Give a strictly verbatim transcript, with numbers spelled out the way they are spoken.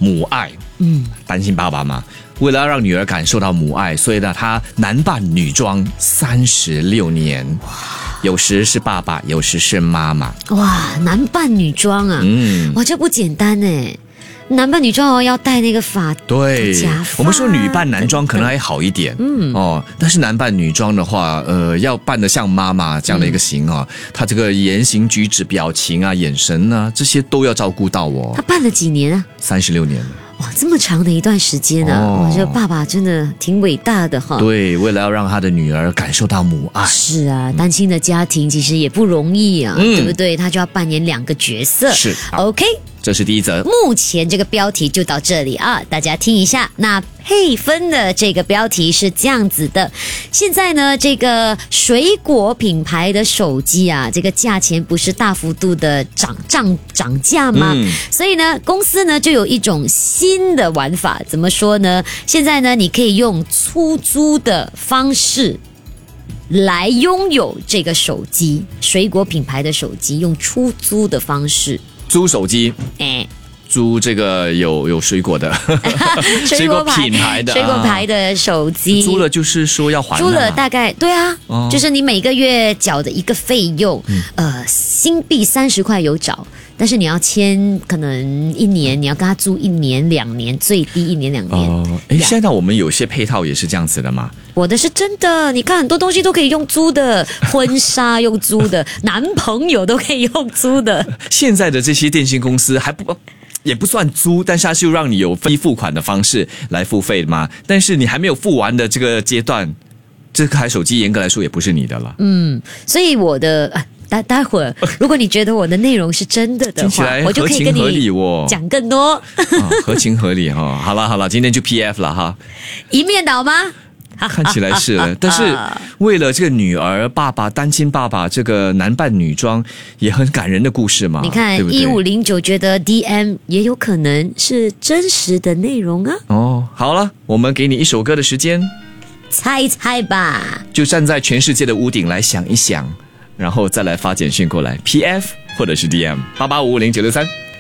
母爱，嗯，担心爸爸嘛。为了要让女儿感受到母爱，所以呢，他男扮女装三十六年，有时是爸爸，有时是妈妈。 哇，男扮女装啊，嗯，哇，这不简单哎。男扮女装哦，要戴那个发， 对， 假发， 我们说女扮男装可能还好一点，嗯哦，但是男扮女装的话，呃，要扮得像妈妈这样的一个型啊，嗯、他这个言行举止、表情啊、眼神啊，这些都要照顾到哦。 他扮了几年啊？ 三十六年了。 哇，这么长的一段时间啊！哦、哇，这个爸爸真的挺伟大的哈。 对，为了要让他的女儿感受到母爱。 是啊，单亲的家庭其实也不容易啊，嗯、对不对？他就要扮演两个角色。 是 ，OK。 这是第一则。 目前这个标题就到这里啊，大家听一下。那配分的这个标题是这样子的：现在呢，这个水果品牌的手机啊，这个价钱不是大幅度的涨涨涨价吗？嗯、所以呢，公司呢就有一种新的玩法，怎么说呢？现在呢，你可以用出租的方式来拥有这个手机，水果品牌的手机，用出租的方式。 租手机， 哎， 租这个有有水果的水果品牌的水果牌的手机， 租了就是说要还， 租了大概对啊、哦，就是你每个月缴的一个费用，嗯、呃，新币三十块有找，但是你要签可能一年，你要跟他租一年两年，最低一年两年。 哦，哎，现在我们有些配套也是这样子的吗？ 我的是真的，你看很多东西都可以用租的，婚纱用租的，男朋友都可以用租的。 现在的这些电信公司还不也不算租，但是它是让你有分期付款的方式来付费的嘛。但是你还没有付完的这个阶段，这台手机严格来说也不是你的了。 嗯，所以我的。待待会儿，如果你觉得我的内容是真的的话，我就可以跟你讲更多。 啊、合情合理哈、哦。好了好了，今天就 P F 了哈。 一面倒吗？ 看起来是了，但是为了这个女儿，爸爸单亲爸爸这个男扮女装也很感人的故事嘛。 你看一五零九觉得 D M 也有可能是真实的内容啊。 哦，好了，我们给你一首歌的时间， 猜一猜吧。 就站在全世界的屋顶来想一想，然后再来发简讯过来 P F 或者是 D M 八八五五零九六三。